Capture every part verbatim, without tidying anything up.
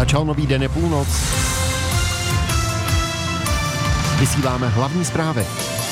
Začal nový den, je půlnoc. Vysíláme hlavní zprávy.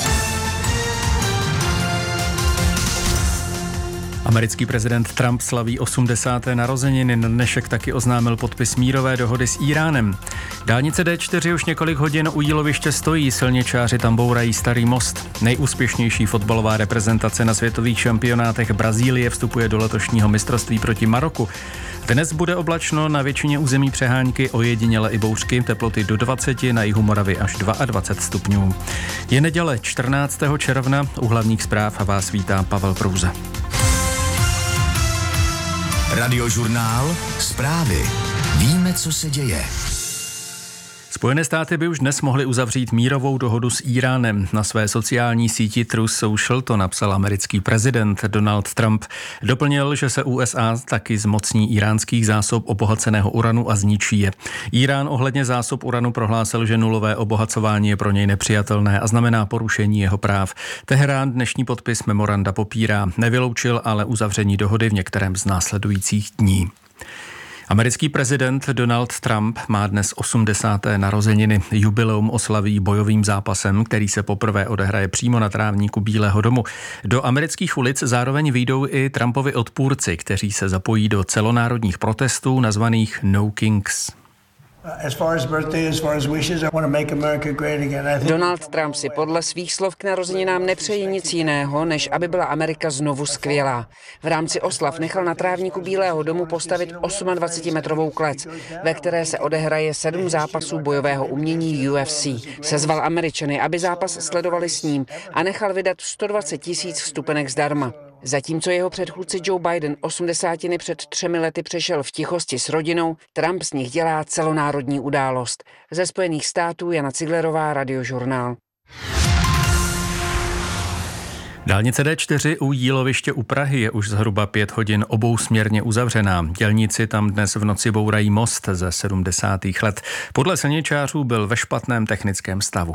Americký prezident Trump slaví osmdesáté narozeniny. Na dnešek taky oznámil podpis mírové dohody s Íránem. Dálnice D čtyři už několik hodin u jíloviště stojí, silničáři tam bourají starý most. Nejúspěšnější fotbalová reprezentace na světových šampionátech Brazílie vstupuje do letošního mistrovství proti Maroku. Dnes bude oblačno, na většině území přehánky, ojediněle i bouřky, teploty do dvacet, na jihu Moravy až dvacet dva stupňů. Je neděle čtrnáctého června, u hlavních zpráv vás vítá Pavel Prouza. Radiožurnál, zprávy. Víme, co se děje. Spojené státy by už dnes mohly uzavřít mírovou dohodu s Íránem. Na své sociální síti Truth Social to napsal americký prezident Donald Trump. Doplnil, že se U S A taky zmocní íránských zásob obohaceného uranu a zničí je. Írán ohledně zásob uranu prohlásil, že nulové obohacování je pro něj nepřijatelné a znamená porušení jeho práv. Teherán dnešní podpis memoranda popírá. Nevyloučil ale uzavření dohody v některém z následujících dní. Americký prezident Donald Trump má dnes osmdesáté narozeniny. Jubileum oslaví bojovým zápasem, který se poprvé odehraje přímo na trávníku Bílého domu. Do amerických ulic zároveň vyjdou i Trumpovi odpůrci, kteří se zapojí do celonárodních protestů nazvaných No Kings. Donald Trump si podle svých slov k narozeninám nepřeje nic jiného, než aby byla Amerika znovu skvělá. V rámci oslav nechal na trávníku Bílého domu postavit dvacetiosmimetrovou klec, ve které se odehraje sedm zápasů bojového umění U F C. Sezval Američany, aby zápas sledovali s ním a nechal vydat sto dvacet tisíc vstupenek zdarma. Zatímco jeho předchůdce Joe Biden osmdesátiny před třemi lety přešel v tichosti s rodinou, Trump z nich dělá celonárodní událost. Ze Spojených států Jana Ciglerová, Radiožurnál. Dálnice D čtyři u jíloviště u Prahy je už zhruba pět hodin obousměrně uzavřená. Dělníci tam dnes v noci bourají most ze sedmdesátých let. Podle silničářů byl ve špatném technickém stavu.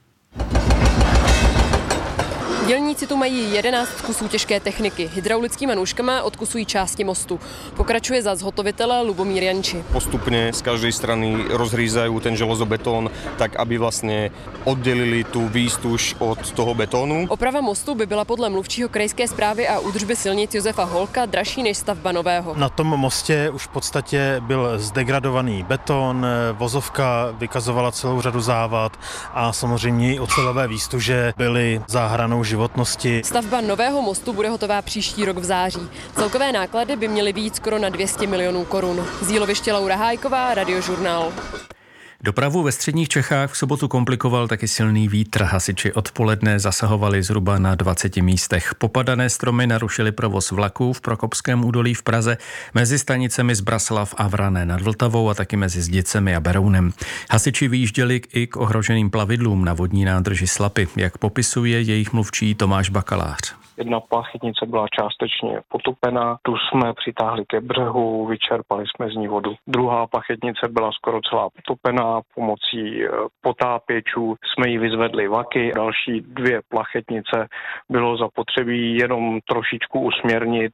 Dělníci tu mají jedenáct kusů těžké techniky. Hydraulickými nůžkama odkusují části mostu. Pokračuje za zhotovitele Lubomír Janči. Postupně z každé strany rozřízají ten železobeton, tak aby vlastně oddělili tu výstuž od toho betonu. Oprava mostu by byla podle mluvčího krajské správy a údržby silnic Josefa Holka dražší než stavba nového. Na tom mostě už v podstatě byl zdegradovaný beton, vozovka vykazovala celou řadu závad a samozřejmě i ocelové výstuže byly za hranou životnosti. Stavba nového mostu bude hotová příští rok v září. Celkové náklady by měly být skoro na dvě stě milionů korun. Z jíloviště Laura Hájková, Radiožurnál. Dopravu ve středních Čechách v sobotu komplikoval taky silný vítr. Hasiči odpoledne zasahovali zhruba na dvaceti místech. Popadané stromy narušily provoz vlaků v Prokopském údolí v Praze mezi stanicemi Zbraslav a Vrané nad Vltavou a taky mezi Zdicemi a Berounem. Hasiči vyjížděli i k ohroženým plavidlům na vodní nádrži Slapy, jak popisuje jejich mluvčí Tomáš Bakalář. Jedna plachetnice byla částečně potopená, tu jsme přitáhli ke břehu, vyčerpali jsme z ní vodu. Druhá plachetnice byla skoro celá potopená, pomocí potápěčů jsme ji vyzvedli vaky. Další dvě plachetnice bylo zapotřebí jenom trošičku usměrnit.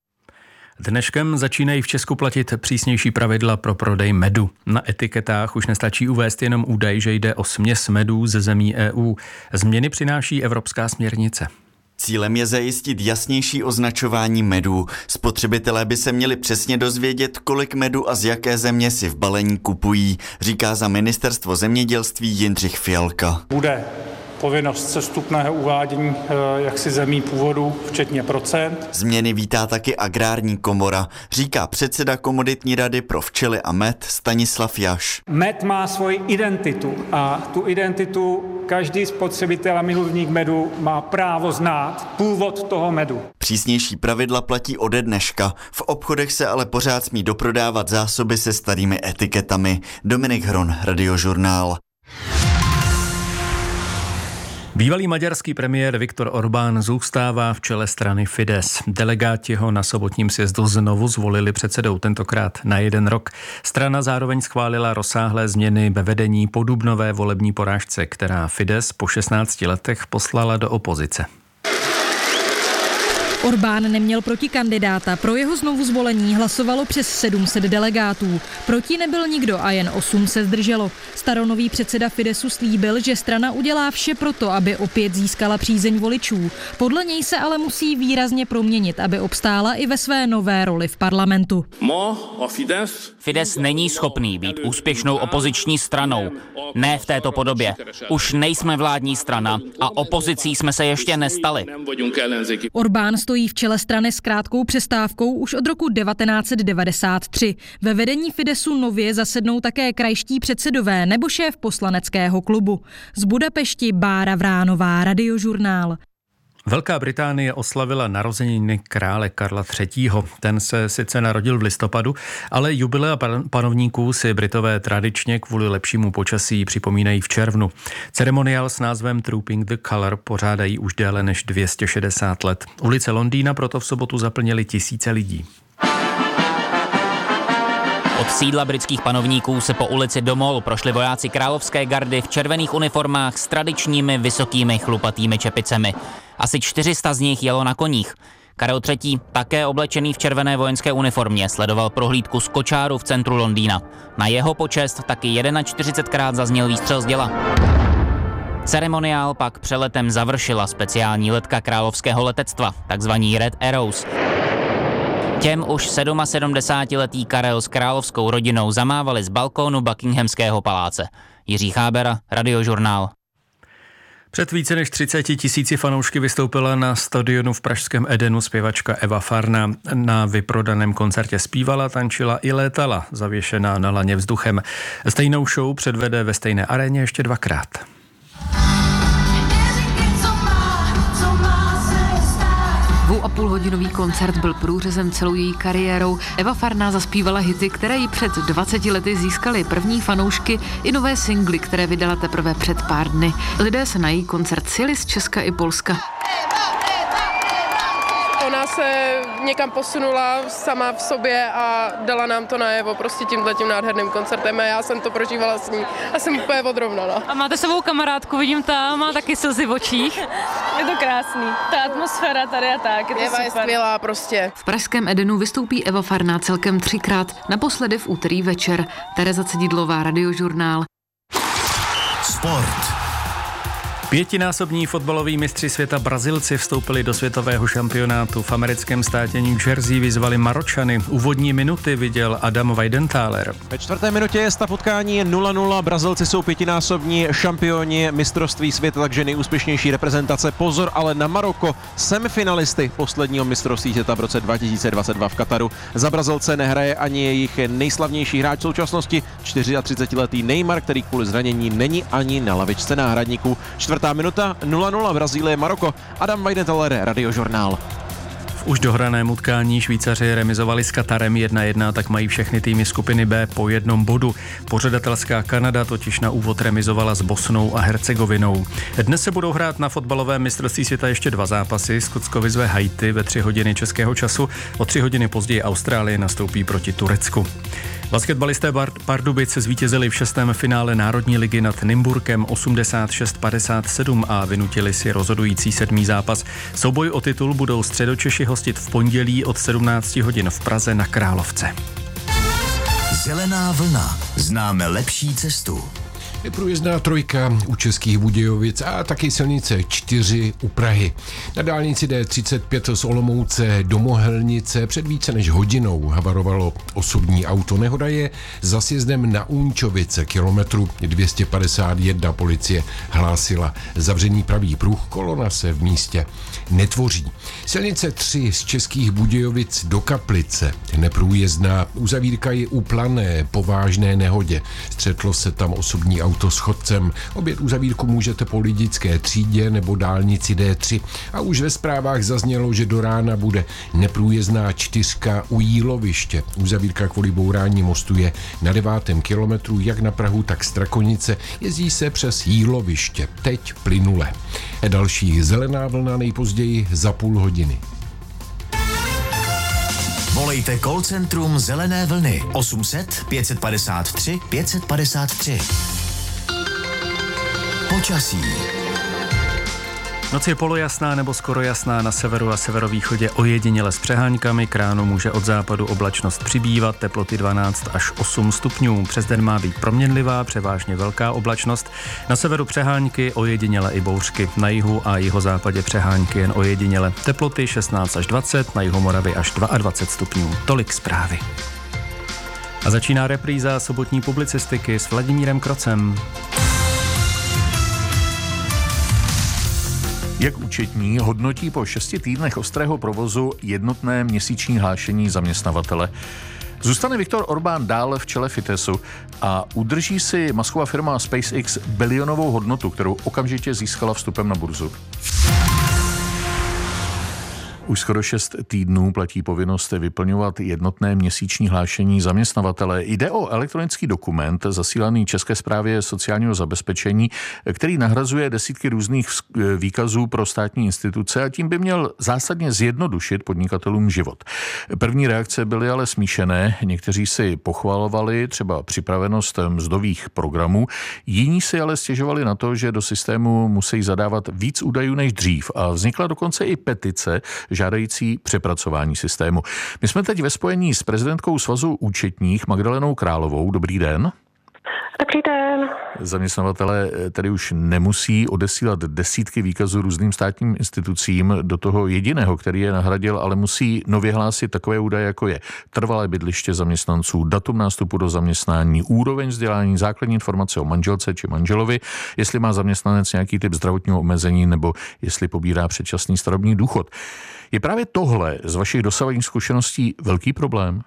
Dneškem začínají v Česku platit přísnější pravidla pro prodej medu. Na etiketách už nestačí uvést jenom údaj, že jde o směs medů ze zemí E U. Změny přináší evropská směrnice. Cílem je zajistit jasnější označování medů. Spotřebitelé by se měli přesně dozvědět, kolik medu a z jaké země si v balení kupují, říká za ministerstvo zemědělství Jindřich Fialka. Bude povinnost sestupného uvádění jaksi zemí původu, včetně procent. Změny vítá taky agrární komora, říká předseda komoditní rady pro včely a med Stanislav Jaš. Med má svoji identitu a tu identitu každý spotřebitel a milovník medu má právo znát původ toho medu. Přísnější pravidla platí ode dneška. V obchodech se ale pořád smí doprodávat zásoby se starými etiketami. Dominik Hron, Radiožurnál. Bývalý maďarský premiér Viktor Orbán zůstává v čele strany Fidesz. Delegáti ho na sobotním sjezdu znovu zvolili předsedou, tentokrát na jeden rok. Strana zároveň schválila rozsáhlé změny ve vedení po dubnové volební porážce, která Fidesz po šestnácti letech poslala do opozice. Orbán neměl protikandidáta, pro jeho znovu zvolení hlasovalo přes sedm set delegátů. Proti nebyl nikdo a jen osm se zdrželo. Staronový předseda Fidesu slíbil, že strana udělá vše proto, aby opět získala přízeň voličů. Podle něj se ale musí výrazně proměnit, aby obstála i ve své nové roli v parlamentu. Fides není schopný být úspěšnou opoziční stranou. Ne v této podobě. Už nejsme vládní strana a opozicí jsme se ještě nestali. Orbán stojí v čele strany s krátkou přestávkou už od roku devatenáct set devadesát tři. Ve vedení Fidesu nově zasednou také krajští předsedové nebo šéf poslaneckého klubu. Z Budapešti Bára Vránová, Radiožurnál. Velká Británie oslavila narozeniny krále Karla třetího. Ten se sice narodil v listopadu, ale jubilea panovníků si Britové tradičně kvůli lepšímu počasí připomínají v červnu. Ceremoniál s názvem Trooping the Colour pořádají už déle než dvě stě šedesát let. Ulice Londýna proto v sobotu zaplnily tisíce lidí. Od sídla britských panovníků se po ulici do Mall prošli vojáci královské gardy v červených uniformách s tradičními vysokými chlupatými čepicemi. Asi čtyři sta z nich jelo na koních. Karel třetí, také oblečený v červené vojenské uniformě, sledoval prohlídku z kočáru v centru Londýna. Na jeho počest taky čtyřicetkrát zazněl výstřel z děla. Ceremoniál pak přeletem završila speciální letka královského letectva, takzvaný Red Arrows. Těm už sedmdesátletý Karel s královskou rodinou zamávali z balkónu Buckinghamského paláce. Jiří Chábera, Radiožurnál. Před více než třiceti tisíci fanoušky vystoupila na stadionu v pražském Edenu zpěvačka Eva Farná. Na vyprodaném koncertě zpívala, tančila i létala, zavěšená na laně vzduchem. Stejnou show předvede ve stejné aréně ještě dvakrát. Dvou a půl hodinový koncert byl průřezem celou její kariérou. Eva Farná zaspívala hity, které jí před dvaceti lety získaly první fanoušky i nové singly, které vydala teprve před pár dny. Lidé se na její koncert sjeli z Česka i Polska. Ona se někam posunula sama v sobě a dala nám to najevo prostě tímhletím nádherným koncertem a já jsem to prožívala s ní a jsem úplně odrovnaná. A máte sebou kamarádku, vidím, ta má taky slzy v očích. Je to krásný, ta atmosféra tady a tak, je to Eva super. je skvělá prostě. V pražském Edenu vystoupí Eva Farná celkem třikrát, naposledy v úterý večer. Tereza Cedidlová, Radiožurnál. Sport. Pětinásobní fotbaloví mistři světa Brazilci vstoupili do světového šampionátu. V americkém státě New Jersey vyzvali Maročany. Úvodní minuty viděl Adam Weidenthaler. Ve čtvrté minutě je stav utkání nula nula. Brazilci jsou pětinásobní šampioni mistrovství světa, takže nejúspěšnější reprezentace. Pozor ale na Maroko, semifinalisty posledního mistrovství světa v roce dva tisíce dvacet dva v Kataru. Za Brazilce nehraje ani jejich nejslavnější hráč v současnosti, třicetičtyřletý Neymar, který kvůli zranění není ani na lavičce náhradníků. Čtvrtá minuta nula nula, Brazílie, Maroko. Adam Weidenthaler, Radiožurnál. V už dohraném utkání Švýcaři remizovali s Katarem jedna jedna, tak mají všechny týmy skupiny B po jednom bodu. Pořadatelská Kanada totiž na úvod remizovala s Bosnou a Hercegovinou. Dnes se budou hrát na fotbalovém mistrovství světa ještě dva zápasy. Skotsko vyzve Haiti ve tři hodiny českého času. O tři hodiny později Austrálie nastoupí proti Turecku. Basketbalisté Pardubic zvítězili v šestém finále Národní ligy nad Nymburkem osmdesát šest padesát sedm a vynutili si rozhodující sedmý zápas. Souboj o titul budou Středočeši hostit v pondělí od sedmnácti hodin v Praze na Královce. Zelená vlna. Známe lepší cestu. Neprůjezdná trojka u Českých Budějovic a taky silnice čtyři u Prahy. Na dálnici D třicet pět z Olomouce do Mohelnice před více než hodinou havarovalo osobní auto. Nehoda je za sjezdem na Únčovice, kilometru dvě stě padesát jedna. Policie hlásila zavřený pravý pruh, kolona se v místě netvoří. Silnice tři z Českých Budějovic do Kaplice. Neprůjezdná, uzavírka je u Plané po vážné nehodě. Střetlo se tam osobní auto auto s chodcem. Obět uzavírku můžete po Lidické třídě nebo dálnici D tři. A už ve zprávách zaznělo, že do rána bude neprůjezdná čtyřka u Jíloviště. Uzavírka kvůli bourání mostu je na devátém kilometru jak na Prahu, tak Strakonice. Jezdí se přes Jíloviště. Teď plynule. Další zelená vlna nejpozději za půl hodiny. Volejte call centrum Zelené vlny osm set pět padesát tři pět padesát tři. Počasí. Noc je polojasná nebo skoro jasná na severu a severovýchodě ojediněle s přeháňkami. K ránu může od západu oblačnost přibývat, teploty dvanáct až osm stupňů. Přes den má být proměnlivá, převážně velká oblačnost. Na severu přeháňky, ojediněle i bouřky. Na jihu a jihozápadě přeháňky jen ojediněle. Teploty šestnáct až dvacet, na jihu Moravy až dvacet dva stupňů. Tolik zprávy. A začíná repríza sobotní publicistiky s Vladimírem Krocem. Jak účetní hodnotí po šesti týdnech ostrého provozu jednotné měsíční hlášení zaměstnavatele? Zůstane Viktor Orbán dále v čele Fideszu a udrží si masková firma SpaceX bilionovou hodnotu, kterou okamžitě získala vstupem na burzu? Už skoro šest týdnů platí povinnost vyplňovat jednotné měsíční hlášení zaměstnavatele. Jde o elektronický dokument zasílaný České správě sociálního zabezpečení, který nahrazuje desítky různých výkazů pro státní instituce a tím by měl zásadně zjednodušit podnikatelům život. První reakce byly ale smíšené. Někteří si pochvalovali třeba připravenost mzdových programů, jiní si ale stěžovali na to, že do systému musí zadávat víc údajů než dřív a vznikla dokonce i petice žádající přepracování systému. My jsme teď ve spojení s prezidentkou Svazu účetních Magdalenou Královou. Dobrý den. Dobrý den. Zaměstnavatelé tedy už nemusí odesílat desítky výkazů různým státním institucím do toho jediného, který je nahradil, ale musí nově hlásit takové údaje, jako je trvalé bydliště zaměstnanců, datum nástupu do zaměstnání, úroveň vzdělání, základní informace o manželce či manželovi, jestli má zaměstnanec nějaký typ zdravotního omezení nebo jestli pobírá předčasný starobní důchod. Je právě tohle z vašich dosavadních zkušeností velký problém?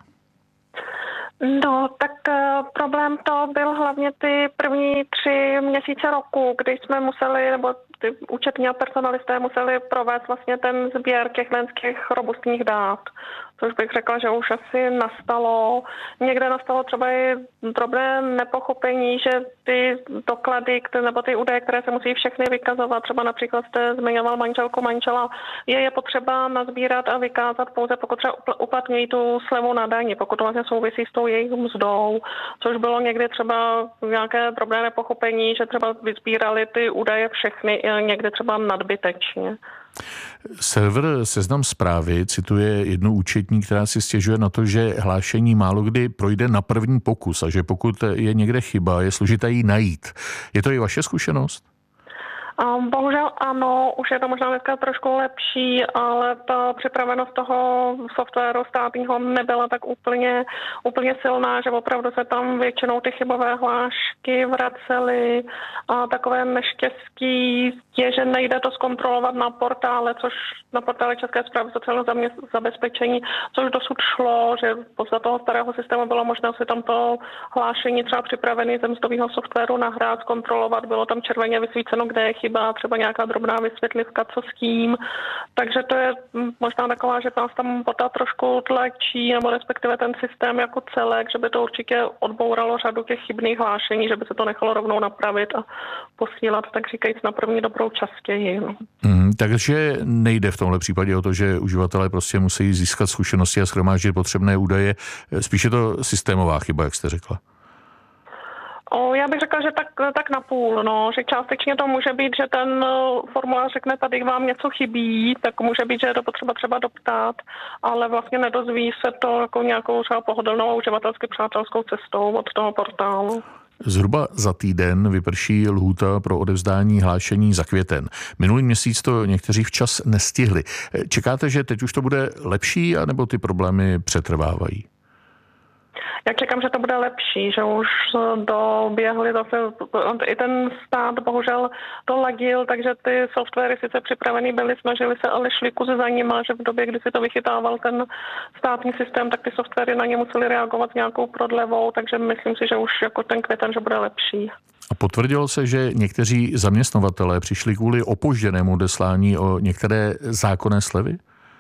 No, tak uh, problém to byl hlavně ty první tři měsíce roku, kdy jsme museli, nebo ty účetní a personalisté museli provést vlastně ten sběr těch těch robustních dát. Což bych řekla, že už asi nastalo. Někde nastalo třeba i drobné nepochopení, že ty doklady nebo ty údaje, které se musí všechny vykazovat, třeba například jste zmiňoval manželku, manžela, je je potřeba nazbírat a vykázat pouze, pokud třeba uplatňují tu slevu na dani, pokud to vlastně souvisí s tou jejich mzdou, což bylo někdy třeba nějaké drobné nepochopení, že třeba vyzbírali ty údaje všechny, někdy třeba nadbytečně. Server Seznam Zprávy cituje jednu účetní, která si stěžuje na to, že hlášení málo kdy projde na první pokus a že pokud je někde chyba, je složité ji najít. Je to i vaše zkušenost? Um, bohužel ano, už je to možná dneska trošku lepší, ale ta připravenost toho softwaru státního nebyla tak úplně, úplně silná, že opravdu se tam většinou ty chybové hlášky vracely a takové neštěstí je, že nejde to zkontrolovat na portále, což na portále České správy sociálního zabezpečení, což dosud šlo, že podle toho starého systému bylo možné si tam to hlášení třeba připravený ze mzdového softwaru nahrát, zkontrolovat, bylo tam červeně vysvíceno, kde je chyba, třeba nějaká drobná vysvětlivka, co s tím. Takže to je možná taková, že nás tam pota trošku tlačí, nebo respektive ten systém jako celek, že by to určitě odbouralo řadu těch chybných hlášení, že by se to nechalo rovnou napravit a posílat, tak říkajíc, na první dobrou častěji. No. Mm, takže nejde v tomhle případě o to, že uživatelé prostě musí získat zkušenosti a shromáždit potřebné údaje. Spíš je to systémová chyba, jak jste řekla. O, já bych řekla, že tak, tak na půl, no, že částečně to může být, že ten formulář řekne, tady vám něco chybí, tak může být, že je to potřeba třeba doptat, ale vlastně nedozví se to jako nějakou třeba pohodlnou a uživatelsky přátelskou cestou od toho portálu. Zhruba za týden vyprší lhůta pro odevzdání hlášení za květen. Minulý měsíc to někteří včas nestihli. Čekáte, že teď už to bude lepší, anebo ty problémy přetrvávají? Já čekám, že to bude lepší, že už doběhly zase, i ten stát bohužel to ladil, takže ty softwary sice připravený byly, snažili se, ale šli kus za nima, že v době, kdy si to vychytával ten státní systém, tak ty softwary na ně museli reagovat s nějakou prodlevou, takže myslím si, že už jako ten květen, že bude lepší. A potvrdilo se, že někteří zaměstnavatelé přišli kvůli opožděnému odeslání o některé zákonné slevy?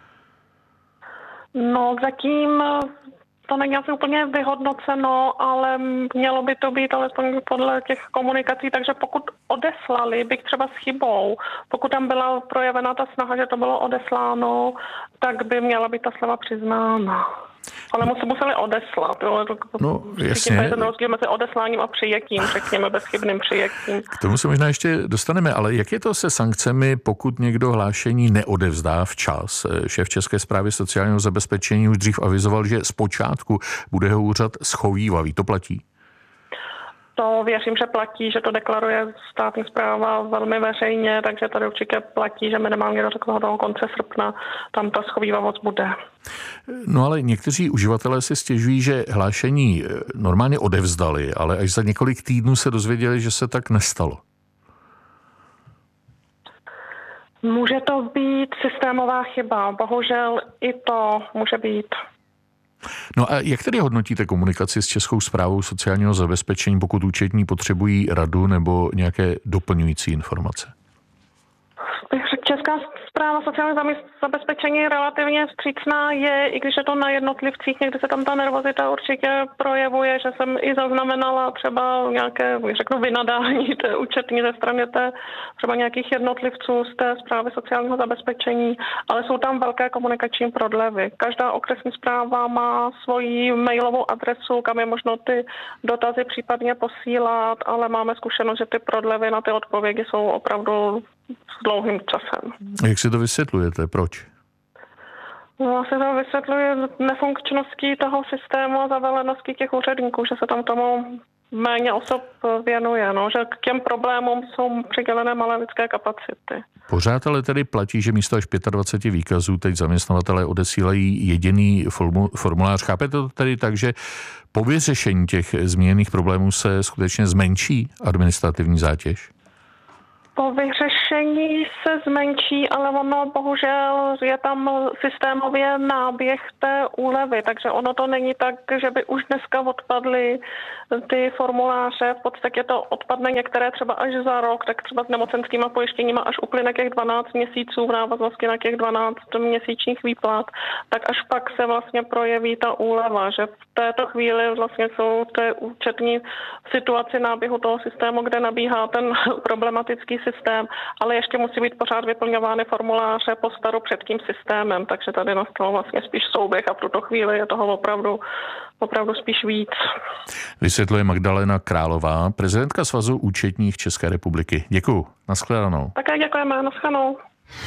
No zatím to není asi úplně vyhodnoceno, ale mělo by to být alespoň podle těch komunikací, takže pokud odeslali, bych třeba s chybou, pokud tam byla projevena ta snaha, že to bylo odesláno, tak by měla být ta sleva přiznána. Ale museli, museli odeslat. Jo. No, jasně. Ten rozdíl mezi odesláním a přijetím, řekněme, bezchybným přijetím. K tomu se možná ještě dostaneme, ale jak je to se sankcemi, pokud někdo hlášení neodevzdá včas? Šéf České správy sociálního zabezpečení už dřív avizoval, že zpočátku bude jeho úřad schovívavý. To platí? To věřím, že platí, že to deklaruje státní správa velmi veřejně, takže tady určitě platí, že minimálně do toho konce srpna tam ta schovívavost bude. No ale někteří uživatelé si stěžují, že hlášení normálně odevzdali, ale až za několik týdnů se dozvěděli, že se tak nestalo. Může to být systémová chyba, bohužel i to může být. No a jak tedy hodnotíte komunikaci s Českou správou sociálního zabezpečení, pokud účetní potřebují radu nebo nějaké doplňující informace? Česká správa sociálního zabezpečení je relativně vstřícná, je, i když je to na jednotlivcích, někdy se tam ta nervozita určitě projevuje, že jsem i zaznamenala třeba nějaké, řeknu, vynadání té účetní ze strany té, třeba nějakých jednotlivců z té správy sociálního zabezpečení, ale jsou tam velké komunikační prodlevy. Každá okresní správa má svoji mailovou adresu, kam je možno ty dotazy případně posílat, ale máme zkušenost, že ty prodlevy na ty odpovědi jsou opravdu s dlouhým časem. Jak si to vysvětlujete? Proč? No, se to vysvětluje nefunkčností toho systému a zaveleností těch úředníků, že se tam tomu méně osob věnuje, no, že k těm problémům jsou přidělené malé lidské kapacity. Pořád ale tedy platí, že místo až dvacet pět výkazů teď zaměstnavatelé odesílají jediný formulář. Chápete to tedy tak, že po vyřešení těch zmíněných problémů se skutečně zmenší administrativní zátěž? Po vyřešení se zmenší, ale ono bohužel je tam systémově náběh té úlevy, takže ono to není tak, že by už dneska odpadly ty formuláře, v podstatě to odpadne některé třeba až za rok, tak třeba s nemocenskýma pojištěníma až uplyne těch dvanáct měsíců v návaznosti na těch dvanáct měsíčních výplat, tak až pak se vlastně projeví ta úleva, že v této chvíli vlastně jsou té účetní situaci náběhu toho systému, kde nabíhá ten problematický systém, ale ještě musí být pořád vyplňovány formuláře po staru před tím systémem, takže tady nastal vlastně spíš souběh a v tuto chvíli je toho opravdu, opravdu spíš víc. Vysvětluje Magdalena Králová, prezidentka Svazu účetních České republiky. Děkuju. Naschledanou. Také děkujeme. Naschledanou.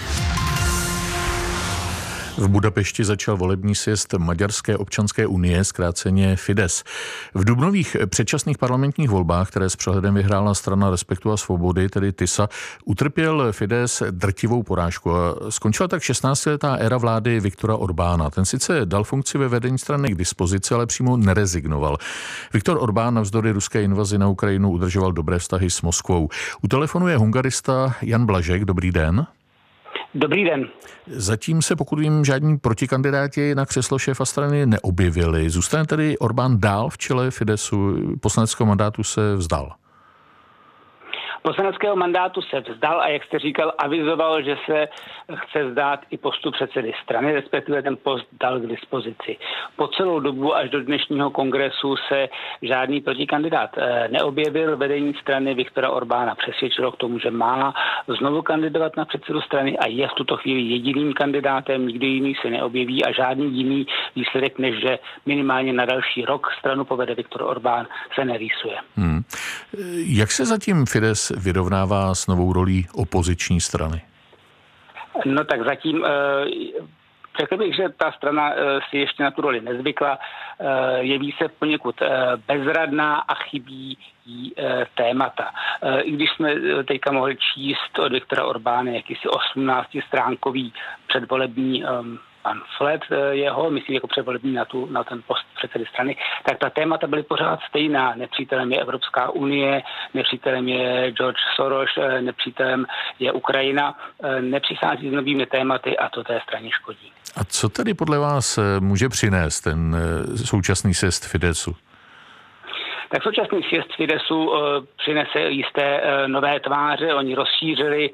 V Budapešti začal volební sjezd Maďarské občanské unie, zkráceně Fidesz. V dubnových předčasných parlamentních volbách, které s přehledem vyhrála strana Respektu a svobody, tedy TISA, utrpěl Fidesz drtivou porážku a skončila tak šestnáctiletá éra vlády Viktora Orbána. Ten sice dal funkci ve vedení strany k dispozici, ale přímo nerezignoval. Viktor Orbán navzdory ruské invazi na Ukrajinu udržoval dobré vztahy s Moskvou. U telefonu je hungarista Jan Blažek. Dobrý den. Dobrý den. Zatím se, pokud vím, žádní protikandidáti na křeslo šéfa strany neobjevili. Zůstane tedy Orbán dál v čele Fideszu? Poslaneckého mandátu se vzdal. Poslaneckého mandátu se vzdal a jak jste říkal, avizoval, že se chce vzdát i postu předsedy strany, respektive ten post dal k dispozici. Po celou dobu až do dnešního kongresu se žádný protikandidát neobjevil. Vedení strany Viktora Orbána přesvědčilo k tomu, že má znovu kandidovat na předsedu strany a je v tuto chvíli jediným kandidátem, nikdy jiný se neobjeví a žádný jiný výsledek, než že minimálně na další rok stranu povede Viktor Orbán, se nerýsuje. Hmm. Jak se zatím Fidesz vyrovnává s novou rolí opoziční strany? No tak zatím řekl bych, že ta strana si ještě na tu roli nezvykla, jeví se poněkud bezradná a chybí jí témata. I když jsme teďka mohli číst od Viktora Orbána jakýsi osmnáctistránkový předvolební pamflet jeho, myslím jako předvolební na, tu, na ten post předsedy strany, tak ta témata byly pořád stejná. Nepřítelem je Evropská unie, nepřítelem je George Soros, nepřítelem je Ukrajina. Nepřichází s novými tématy a to té straně škodí. A co tedy podle vás může přinést ten současný sjezd Fideszu? Tak současný sjezd Fidesu přinese jisté nové tváře, oni rozšířili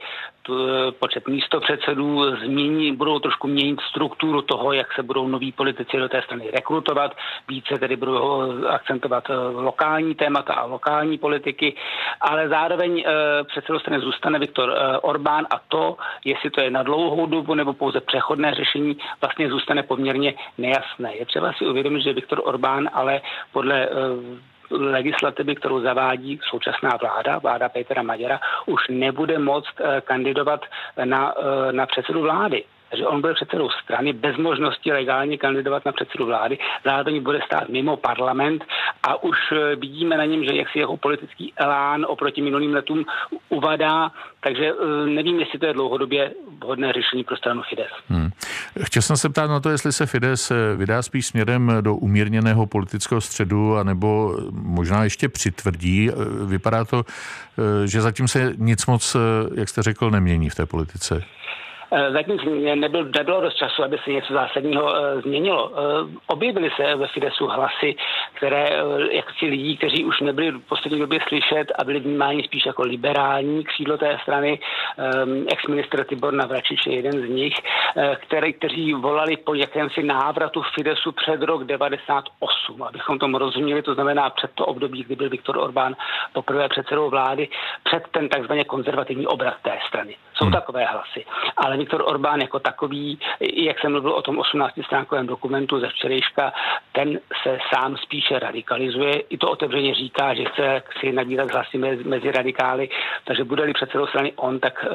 počet místopředsedů, změní, budou trošku měnit strukturu toho, jak se budou noví politici do té strany rekrutovat, více tedy budou akcentovat lokální témata a lokální politiky, ale zároveň předsedou strany zůstane Viktor Orbán a to, jestli to je na dlouhou dobu nebo pouze přechodné řešení, vlastně zůstane poměrně nejasné. Je třeba si uvědomit, že Viktor Orbán ale podle legislativy, kterou zavádí současná vláda, vláda Petra Maďara, už nebude moct kandidovat na, na předsedu vlády. Takže on bude předsedou strany bez možnosti legálně kandidovat na předsedu vlády, zároveň bude stát mimo parlament a už vidíme na něm, že jaksi jeho politický elán oproti minulým letům uvadá, takže nevím, jestli to je dlouhodobě vhodné řešení pro stranu Fides. Hmm. Chtěl jsem se ptát na to, jestli se Fides vydá spíš směrem do umírněného politického středu, anebo možná ještě přitvrdí. Vypadá to, že zatím se nic moc, jak jste řekl, nemění v té politice. Zatím nebyl, nebylo dost času, aby se něco zásadního uh, změnilo. Uh, objevily se ve Fidesu hlasy, které, uh, jak si lidí, kteří už nebyli v poslední době slyšet a byli vnímáni spíš jako liberální křídlo té strany. Um, ex-ministr Tibor Navračič je jeden z nich, uh, který, kteří volali po jakémsi návratu Fidesu před rok devadesát osm. Abychom tomu rozuměli, to znamená před to období, kdy byl Viktor Orbán poprvé předsedou vlády, před ten takzvaně konzervativní obrat té strany. Jsou hmm. takové hlasy. Ale Viktor Orbán jako takový, jak jsem mluvil o tom osmnáctistránkovém dokumentu ze včerejška, ten se sám spíše radikalizuje. I to otevřeně říká, že chce si nabírat hlasy mezi, mezi radikály, takže bude-li předsedou strany on, tak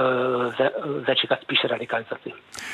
uh, začekat spíše radikalizaci.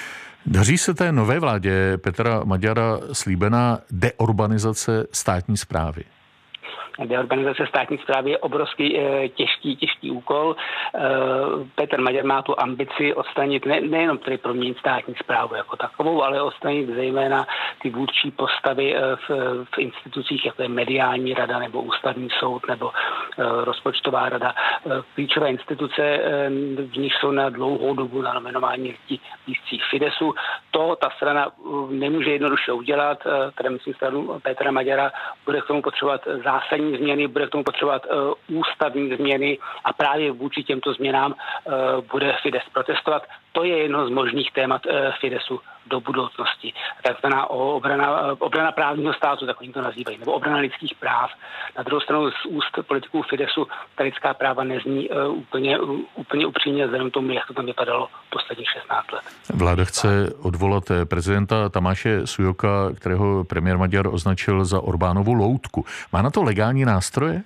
Daří se té nové vládě Petra Maďara slíbená deorbanizace státní správy? Deorganizace státní správy je obrovský e, těžký, těžký úkol. E, Petr Maďar má tu ambici odstranit ne, nejenom tedy proměnit státní správu jako takovou, ale odstranit zejména ty vůdčí postavy e, v, v institucích, jako je mediální rada nebo ústavní soud nebo e, rozpočtová rada. E, klíčové instituce, e, v nich jsou na dlouhou dobu na nominování lidí blízcích Fidesu. To ta strana nemůže jednoduše udělat, e, teda myslím stranu Petra Maďara, bude k tomu potřebovat zásadní změny, bude k tomu potřebovat uh, ústavní změny a právě vůči těmto změnám uh, bude Fides protestovat. To je jedno z možných témat uh, Fidesu do budoucnosti. Takzvaná obrana, obrana právního státu, tak oni to nazývají, nebo obrana lidských práv. Na druhou stranu z úst politiků Fidesu ta lidská práva nezní uh, úplně, uh, úplně upřímně vzhledem tomu, jak to tam vypadalo posledních šestnáct let. Vláda chce odvolat prezidenta Tamáše Sujoka, kterého premiér Maďar označil za Orbánovu loutku. Má na to legální nástroje?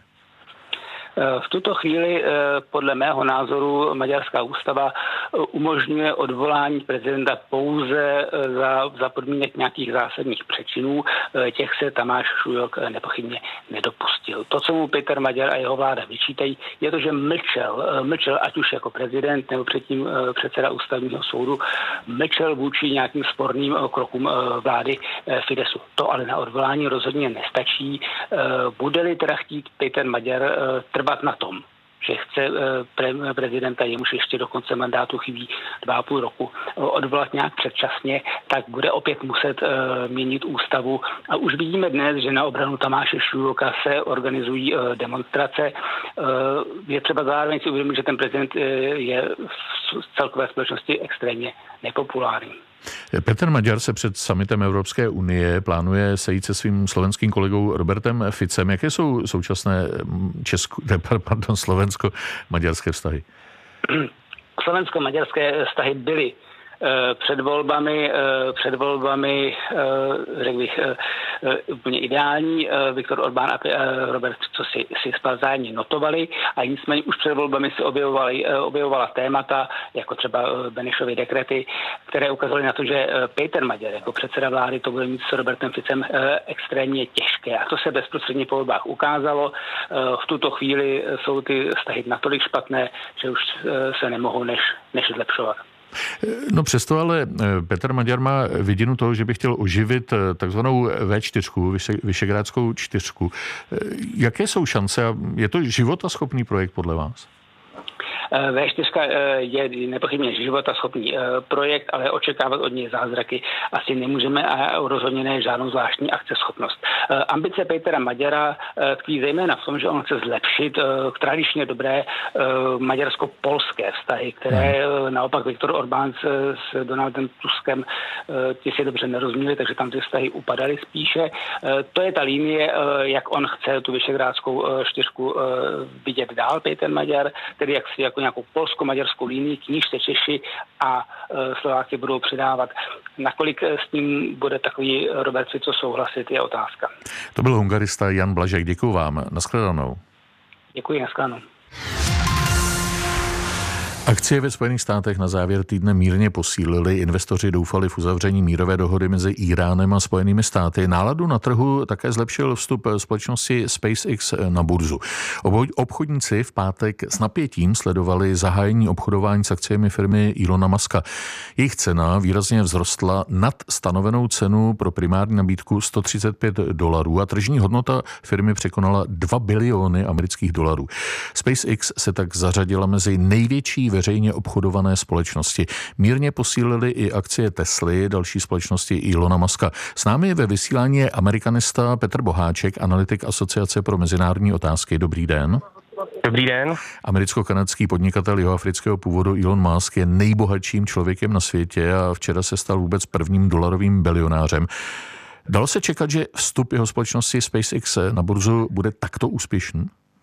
V tuto chvíli podle mého názoru maďarská ústava umožňuje odvolání prezidenta pouze za, za podmínek nějakých zásadních přečinů. Těch se Tamáš Sujok nepochybně nedopustil. To, co mu Peter Maďar a jeho vláda vyčítají, je to, že mlčel, mlčel ať už jako prezident nebo předtím předseda ústavního soudu, mlčel vůči nějakým sporným krokům vlády Fidesu. To ale na odvolání rozhodně nestačí. Bude-li teda chtít Peter Maďar trvat na tom, že chce pre- prezidenta, jemuž ještě do konce mandátu chybí dva a půl roku, odvolat nějak předčasně, tak bude opět muset uh, měnit ústavu. A už vidíme dnes, že na obranu Tamáše Šujoka se organizují uh, demonstrace. Uh, je třeba zároveň si uvědomit, že ten prezident uh, je v celkové společnosti extrémně nepopulární. Petr Maďar se před summitem Evropské unie plánuje sejít se svým slovenským kolegou Robertem Ficem. Jaké jsou současné česko, pardon, slovensko-maďarské vztahy? Slovensko-maďarské vztahy byly před volbami, před volbami, řekl bych, úplně ideální. Viktor Orbán a Robert co si, si vzájemně notovali a nicméně už před volbami se objevovaly, objevovala témata, jako třeba Benešovy dekrety, které ukazovaly na to, že Peter Maďar jako předseda vlády to bude mít s Robertem Ficem extrémně těžké. A to se bezprostředně po volbách ukázalo. V tuto chvíli jsou ty vztahy natolik špatné, že už se nemohou než, než zlepšovat. No přesto ale Petr Maďar má vidinu toho, že by chtěl oživit takzvanou vé čtyři, Visegrádskou čtyřku. Jaké jsou šance? Je to životaschopný projekt podle vás? vé čtyři je nepochybně životaschopný projekt, ale očekávat od něj zázraky asi nemůžeme a rozhodně ne žádnou zvláštní akceschopnost. Ambice Petera Maďara tkví zejména v tom, že on chce zlepšit tradičně dobré maďarsko-polské vztahy, které naopak Viktor Orbán s, s Donaldem Tuskem ti si dobře nerozuměli, takže tam ty vztahy upadaly spíše. To je ta linie, jak on chce tu Visegrádskou čtyřku vidět dál, Peter Maďar, tedy jak si jako nějakou polsko-maďarskou linii, k níž se Češi a Slováky budou přidávat. Nakolik s tím bude takový Robert Fico souhlasit, je otázka. To byl hungarista Jan Blažek, děkuju vám. Nashledanou. Děkuji, nashledanou. Akcie ve Spojených státech na závěr týdne mírně posílily. Investoři doufali v uzavření mírové dohody mezi Íránem a Spojenými státy. Náladu na trhu také zlepšil vstup společnosti SpaceX na burzu. Obchodníci v pátek s napětím sledovali zahájení obchodování s akciemi firmy Elona Muska. Jejich cena výrazně vzrostla nad stanovenou cenu pro primární nabídku sto třicet pět dolarů a tržní hodnota firmy překonala dva biliony amerických dolarů. SpaceX se tak zařadila mezi největší veřejně obchodované společnosti. Mírně posílily i akcie Tesly, další společnosti Elona Muska. S námi ve vysílání je amerikanista Petr Boháček, analytik Asociace pro mezinárodní otázky. Dobrý den. Dobrý den. Americko-kanadský podnikatel jihoafrického původu Elon Musk je nejbohatším člověkem na světě a včera se stal vůbec prvním dolarovým bilionářem. Dalo se čekat, že vstup jeho společnosti SpaceX na burzu bude takto úspěšný?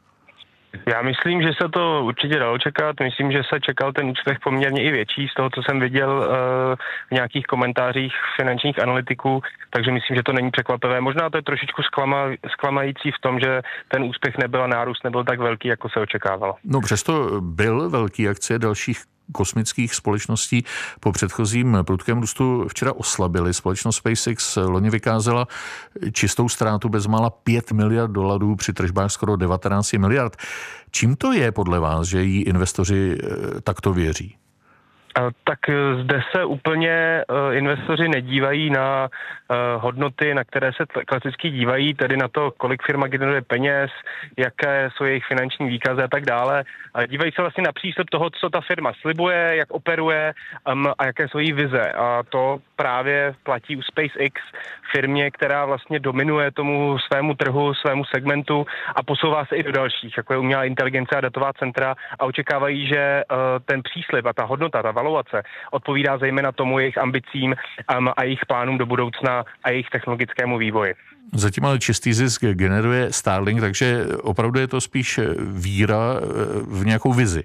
Já myslím, že se to určitě dalo čekat. Myslím, že se čekal ten úspěch poměrně i větší z toho, co jsem viděl v nějakých komentářích finančních analytiků, takže myslím, že to není překvapivé. Možná to je trošičku zklama, zklamající v tom, že ten úspěch nebyl a nárůst nebyl tak velký, jako se očekávalo. No přesto byl velký. Akcie dalších kosmických společností po předchozím prudkém růstu včera oslabily. Společnost SpaceX loni vykázala čistou ztrátu bezmála pět miliard dolarů při tržbách skoro devatenáct miliard. Čím to je podle vás, že jí investoři takto věří? Tak zde se úplně investoři nedívají na hodnoty, na které se klasicky dívají, tedy na to, kolik firma generuje peněz, jaké jsou jejich finanční výkazy a tak dále. Dívají se vlastně na přístup toho, co ta firma slibuje, jak operuje a jaké jsou její vize. A to právě platí u SpaceX, firmě, která vlastně dominuje tomu svému trhu, svému segmentu a posouvá se i do dalších, jako je umělá inteligence a datová centra, a očekávají, že ten příslib a ta hodnota, ta valuace odpovídá zejména tomu jejich ambicím a jejich plánům do budoucna a jejich technologickému vývoji. Zatím ale čistý zisk generuje Starlink, takže opravdu je to spíš víra v nějakou vizi.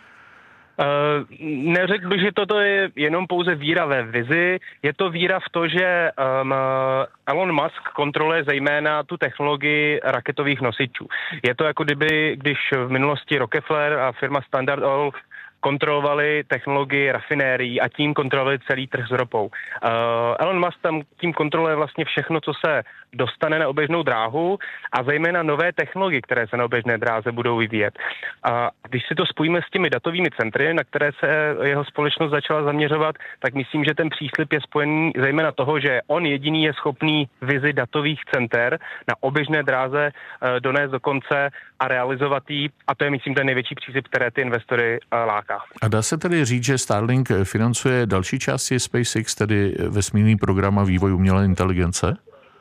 Uh, neřekl bych, že toto je jenom pouze víra ve vizi, je to víra v to, že um, Elon Musk kontroluje zejména tu technologii raketových nosičů. Je to jako kdyby, když v minulosti Rockefeller a firma Standard Oil kontrolovali technologii rafinérií a tím kontrolovali celý trh s ropou. Uh, Elon Musk tam tím kontroluje vlastně všechno, co se dostane na oběžnou dráhu a zejména nové technologie, které se na oběžné dráze budou vyvíjet. A když si to spojíme s těmi datovými centry, na které se jeho společnost začala zaměřovat, tak myslím, že ten příslib je spojený zejména toho, že on jediný je schopný vizi datových center na oběžné dráze uh, donést do konce a realizovat jí. A to je, myslím, ten největší příslib, které ty investory uh, láká. A dá se tedy říct, že Starlink financuje další části SpaceX, tedy vesmírný program a vývoj umělé inteligence?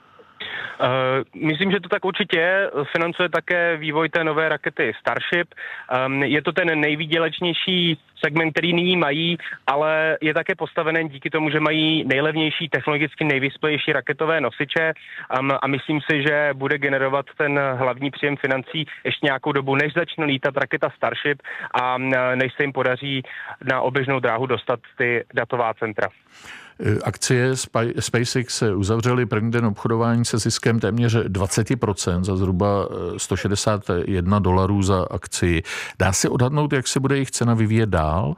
Uh, myslím, že to tak určitě je. Financuje také vývoj té nové rakety Starship. Um, je to ten nejvýdělečnější segment, který nyní mají, ale je také postavený díky tomu, že mají nejlevnější, technologicky nejvyspělejší raketové nosiče um, a myslím si, že bude generovat ten hlavní příjem financí ještě nějakou dobu, než začne lítat raketa Starship a než se jim podaří na oběžnou dráhu dostat ty datová centra. Akcie SpaceX uzavřely první den obchodování se ziskem téměř dvacet procent za zhruba sto šedesát jedna dolarů za akci. Dá se odhadnout, jak se bude jejich cena vyvíjet dál?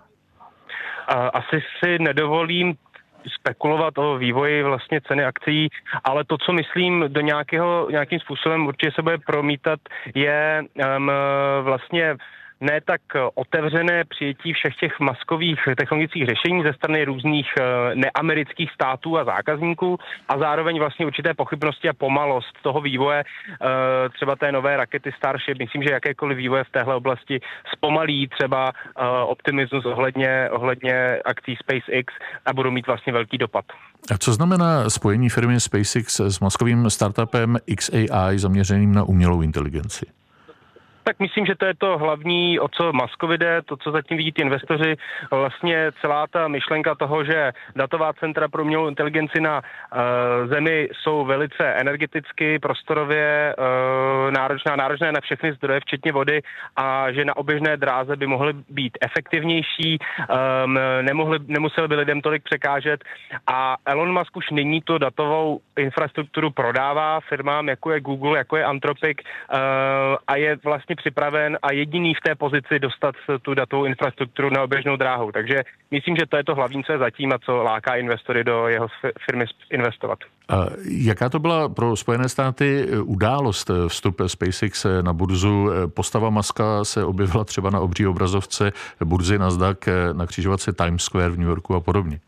Asi si nedovolím spekulovat o vývoji vlastně ceny akcií, ale to, co myslím do nějakého, nějakým způsobem určitě se bude promítat, je um, vlastně ne tak otevřené přijetí všech těch maskových technologických řešení ze strany různých neamerických států a zákazníků a zároveň vlastně určité pochybnosti a pomalost toho vývoje, třeba té nové rakety Starship. Myslím, že jakékoliv vývoje v téhle oblasti zpomalí třeba optimismus ohledně, ohledně akcí SpaceX a budou mít vlastně velký dopad. A co znamená spojení firmy SpaceX s maskovým startupem X A I zaměřeným na umělou inteligenci? Tak myslím, že to je to hlavní, o co Muskovi jde, to, co zatím vidí ty investoři, vlastně celá ta myšlenka toho, že datová centra pro umělou inteligenci na uh, Zemi jsou velice energeticky, prostorově uh, náročná, náročné na všechny zdroje, včetně vody, a že na oběžné dráze by mohly být efektivnější, um, nemohli, nemuseli by lidem tolik překážet a Elon Musk už nyní tu datovou infrastrukturu prodává firmám, jako je Google, jako je Anthropic uh, a je vlastně připraven a jediný v té pozici dostat tu datovou infrastrukturu na oběžnou dráhu. Takže myslím, že to je to hlavní, co je zatím a co láká investory do jeho firmy investovat. A jaká to byla pro Spojené státy událost vstup SpaceX na burzu? Postava Muska se objevila třeba na obří obrazovce burzy Nasdaq na křižovatce Times Square v New Yorku a podobně.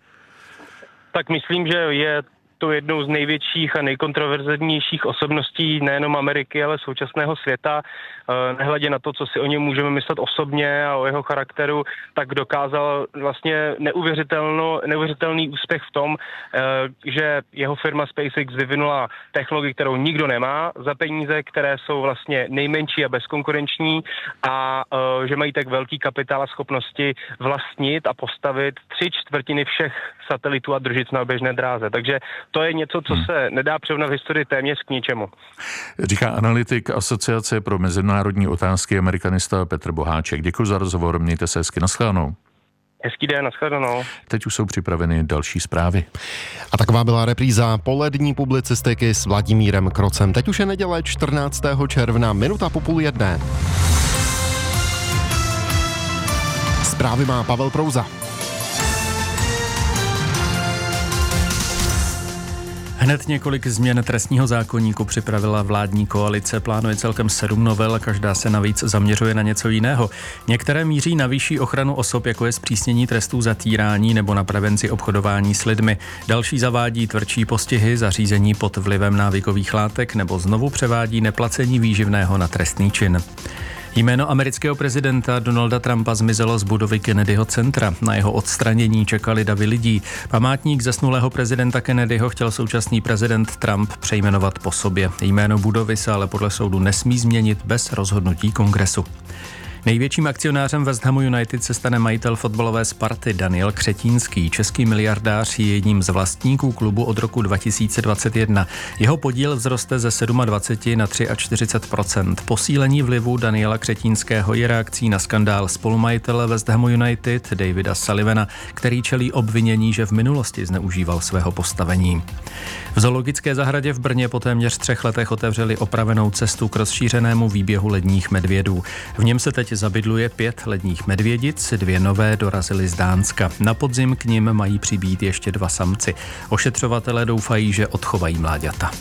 Tak myslím, že je to jednou z největších a nejkontroverznějších osobností nejenom Ameriky, ale současného světa. Nehledě na to, co si o něm můžeme myslet osobně a o jeho charakteru, tak dokázal vlastně neuvěřitelný úspěch v tom, že jeho firma SpaceX vyvinula technologii, kterou nikdo nemá, za peníze, které jsou vlastně nejmenší a bezkonkurenční a že mají tak velký kapitál a schopnosti vlastnit a postavit tři čtvrtiny všech satelitů a družic na oběžné dráze. Takže to je něco, co se nedá přerovnat v historii téměř k ničemu. Říká analytik Asociace pro mezinárodní otázky amerikanista Petr Boháček. Děkuji za rozhovor, mějte se hezky, nashledanou. Hezký den, nashledanou. Teď už jsou připraveny další zprávy. A taková byla repríza polední publicistiky s Vladimírem Krocem. Teď už je neděle čtrnáctého června, minuta po půl jedné. Zprávy má Pavel Prouza. Hned několik změn trestního zákoníku připravila vládní koalice. Plánuje celkem sedm novel, každá se navíc zaměřuje na něco jiného. Některé míří na vyšší ochranu osob, jako je zpřísnění trestů za týrání nebo na prevenci obchodování s lidmi. Další zavádí tvrdší postihy, zařízení pod vlivem návykových látek nebo znovu převádí neplacení výživného na trestný čin. Jméno amerického prezidenta Donalda Trumpa zmizelo z budovy Kennedyho centra. Na jeho odstranění čekali davy lidí. Památník zesnulého prezidenta Kennedyho chtěl současný prezident Trump přejmenovat po sobě. Jméno budovy se ale podle soudu nesmí změnit bez rozhodnutí kongresu. Největším akcionářem West Hamu United se stane majitel fotbalové Sparty Daniel Křetínský. Český miliardář je jedním z vlastníků klubu od roku dva tisíce dvacet jedna. Jeho podíl vzroste ze dvacet sedm na čtyřicet tři procent. Posílení vlivu Daniela Křetínského je reakcí na skandál spolumajitele West Hamu United Davida Sullivana, který čelí obvinění, že v minulosti zneužíval svého postavení. V zoologické zahradě v Brně po téměř třech letech otevřeli opravenou cestu k rozšířenému výběhu ledních medvědů. V něm se teď zabydluje pět ledních medvědic, dvě nové dorazily z Dánska. Na podzim k nim mají přibýt ještě dva samci. Ošetřovatelé doufají, že odchovají mláďata.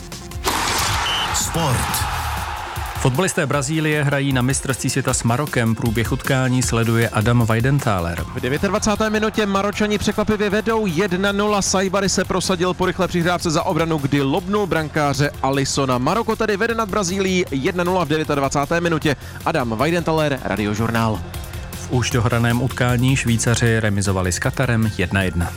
Sport. Fotbalisté Brazílie hrají na mistrovství světa s Marokem. Průběh utkání sleduje Adam Weidenthaler. V dvacáté deváté minutě Maročani překvapivě vedou jedna nula. Saibari se prosadil po rychlé přihrávce za obranu, kdy lobnul brankáře Alisona. Maroko tedy vede nad Brazílií jedna nula v dvacáté deváté minutě. Adam Weidenthaler, Radiožurnál. V už dohraném utkání Švýcaři remizovali s Katarem jedna jedna.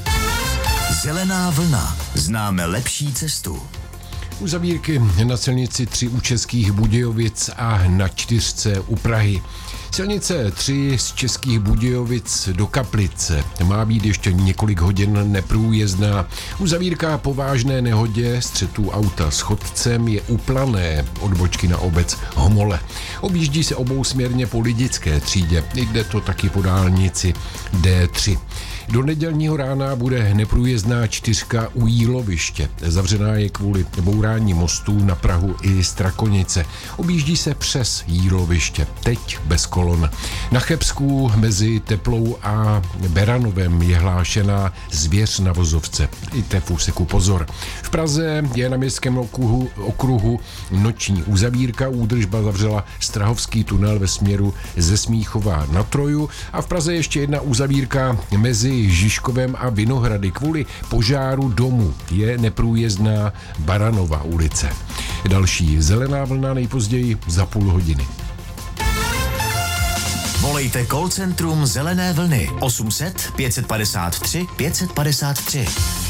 Zelená vlna. Známe lepší cestu. Uzavírky na silnici tři u Českých Budějovic a na čtyřce u Prahy. Silnice tři z Českých Budějovic do Kaplice má být ještě několik hodin neprůjezdná. Uzavírka po vážné nehodě střetu auta s chodcem je u Plané, odbočky na obec Homole. Objíždí se obousměrně po Lidické třídě, jde to taky po dálnici D tři. Do nedělního rána bude neprůjezdná čtyřka u Jíloviště. Zavřená je kvůli bourání mostů na Prahu i Strakonice. Objíždí se přes Jíloviště, teď bez kolon. Na Chebsku mezi Teplou a Beranovem je hlášená zvěř na vozovce. I v úseku pozor. V Praze je na městském okruhu, okruhu noční uzavírka. Údržba zavřela Strahovský tunel ve směru ze Smíchova na Troju a v Praze ještě jedna uzavírka mezi Žižkovem a Vinohrady. Kvůli požáru domu je neprůjezdná Baranova ulice. Další zelená vlna nejpozději za půl hodiny. Volejte call centrum Zelené vlny osm set pět padesát tři pět padesát tři.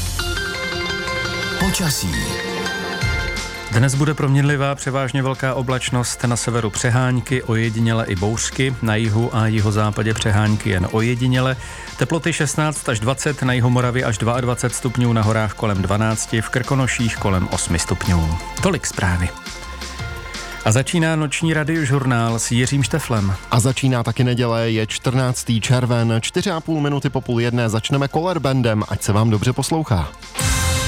Počasí. Dnes bude proměnlivá, převážně velká oblačnost, na severu přehánky, ojediněle i bouřky, na jihu a jihozápadě přehánky jen ojediněle. Teploty šestnáct až dvacet, na jihu Moravy až dvacet dva stupňů, na horách kolem dvanáct, v Krkonoších kolem osm stupňů. Tolik zprávy. A začíná noční radiožurnál s Jiřím Šteflem. A začíná taky neděle, je čtrnáctého červen, čtyři a půl minuty po půl jedné začneme Color Bandem, ať se vám dobře poslouchá.